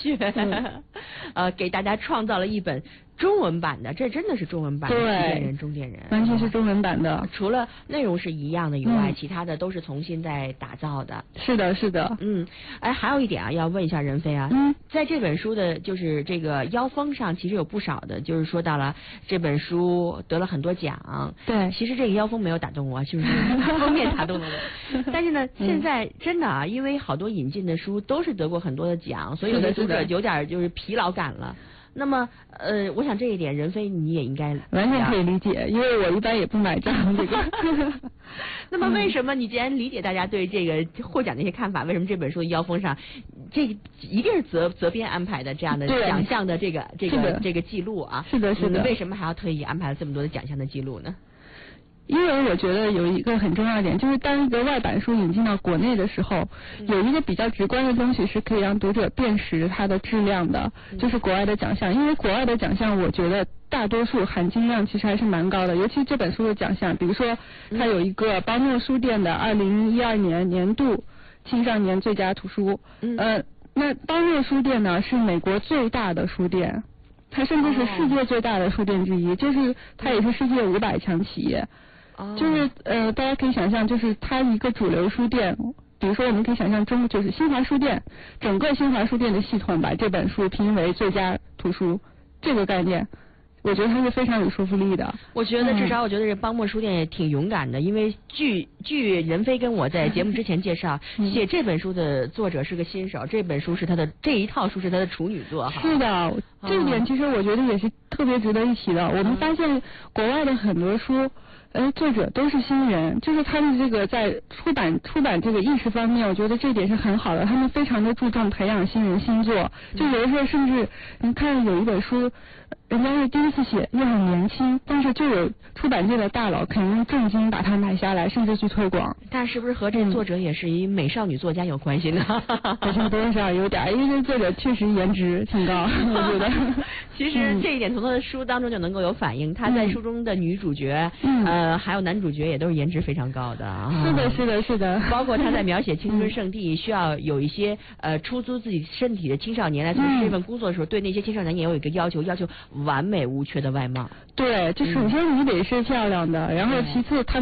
确，给大家创造了一本中文版的，这真的是中文版的《起点人终点人》， 完全是中文版的。 除了内容是一样的以外，其他的都是重新在打造的。 是的，是的。 还有一点啊，要问一下任飞啊，在这本书的就是这个腰封上，其实有不少的，就是说到了这本书得了很多奖。 对， 其实这个腰封没有打动我，就是封面打动了我。但是呢，现在真的啊，因为好多引进的书都是得过很多的奖，所以有的读者有点就是疲劳感了。那么，我想这一点，任飞你也应该完全可以理解，因为我一般也不买账这个。 那么，为什么你既然理解大家对这个获奖的一些看法，为什么这本书的腰封上，这一定是责编安排的这样的奖项的这个记录啊？ 是的，是的。 为什么还要特意安排了这么多的奖项的记录呢？ 因为我觉得有一个很重要的点，就是当一个外版书引进到国内的时候，有一个比较直观的东西是可以让读者辨识它的质量的，就是国外的奖项。因为国外的奖项，我觉得大多数含金量其实还是蛮高的，尤其这本书的奖项，比如说它有一个邦莫书店的2012年年度青少年最佳图书。那邦莫书店呢是美国最大的书店，它甚至是世界最大的书店之一，就是它也是世界500强企业。就是大家可以想象，就是它一个主流书店，比如说我们可以想象就是新华书店，整个新华书店的系统把这本书评为最佳图书，这个概念，我觉得它是非常有说服力的。 我觉得至少我觉得这邦莫书店也挺勇敢的，因为据任飞跟我在节目之前介绍，写这本书的作者是个新手，这本书是他的这一套书是他的处女作哈。是的，这一点其实我觉得也是特别值得一提的。我们发现国外的很多书。作者都是新人，就是他们这个在出版这个意识方面，我觉得这点是很好的。他们非常的注重培养新人新作，就有的时候甚至你看有一本书，人家是第一次写，又很年轻，但是就有出版界的大佬肯用重金把它买下来，甚至去推广。 但是不是和这作者也是一美少女作家有关系呢？ 好像多少有点，因为这作者确实颜值挺高，我觉得。 其实这一点从他的书当中就能够有反映，他在书中的女主角，还有男主角也都是颜值非常高的。 是的，是的，是的。 包括他在描写青春圣地，需要有一些出租自己身体的青少年来从事这份工作的时候，对那些青少年也有一个要求完美无缺的外貌。 对，就首先你得是漂亮的，然后其次他